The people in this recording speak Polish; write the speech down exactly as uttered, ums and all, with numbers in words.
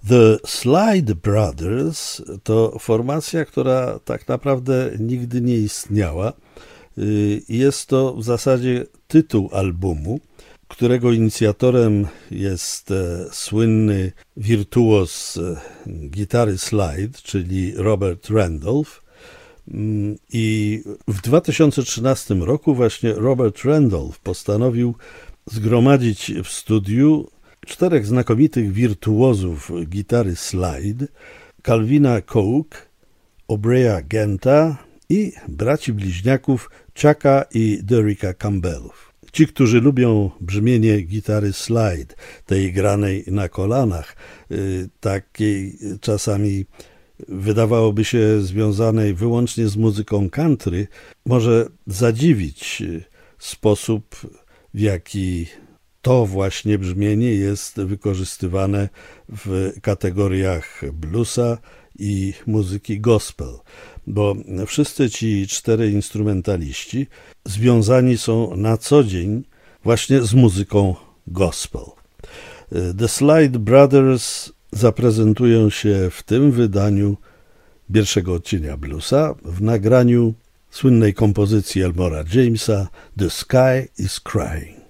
The Slide Brothers to formacja, która tak naprawdę nigdy nie istniała. Jest to w zasadzie tytuł albumu, którego inicjatorem jest słynny wirtuoz gitary slide, czyli Robert Randolph. I w dwa tysiące trzynastym roku właśnie Robert Randolph postanowił zgromadzić w studiu czterech znakomitych wirtuozów gitary slide, Calvina Coke, Aubrey'a Genta i braci bliźniaków Chucka i Derricka Campbellów. Ci, którzy lubią brzmienie gitary slide, tej granej na kolanach, takiej czasami wydawałoby się związanej wyłącznie z muzyką country, może zadziwić sposób, w jaki to właśnie brzmienie jest wykorzystywane w kategoriach bluesa i muzyki gospel, bo wszyscy ci cztery instrumentaliści związani są na co dzień właśnie z muzyką gospel. The Slide Brothers zaprezentują się w tym wydaniu pierwszego odcienia bluesa w nagraniu słynnej kompozycji Elmora Jamesa The Sky is Crying.